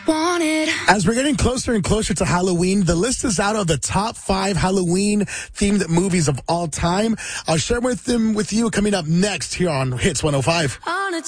As we're getting closer and closer to Halloween, the list is out of the top 5 Halloween-themed movies of all time. I'll share them with you coming up next here on Hits 105.